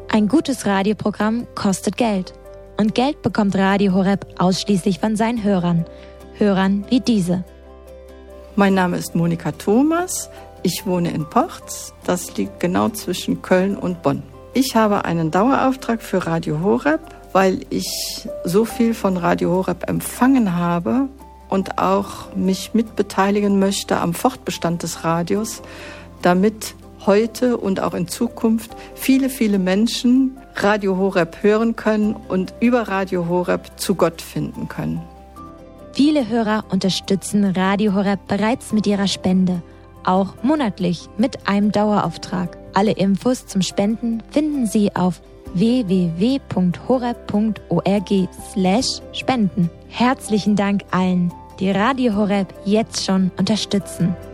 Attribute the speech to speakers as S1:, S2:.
S1: Ein gutes Radioprogramm kostet Geld. Und Geld bekommt Radio Horeb ausschließlich von seinen Hörern. Hörern wie diese.
S2: Mein Name ist Monika Thomas. Ich wohne in Porz. Das liegt genau zwischen Köln und Bonn. Ich habe einen Dauerauftrag für Radio Horeb, weil ich so viel von Radio Horeb empfangen habe und auch mich mitbeteiligen möchte am Fortbestand des Radios, damit heute und auch in Zukunft viele, viele Menschen Radio Horeb hören können und über Radio Horeb zu Gott finden können.
S1: Viele Hörer unterstützen Radio Horeb bereits mit ihrer Spende, auch monatlich mit einem Dauerauftrag. Alle Infos zum Spenden finden Sie auf www.horeb.org/spenden. Herzlichen Dank allen, die Radio Horeb jetzt schon unterstützen.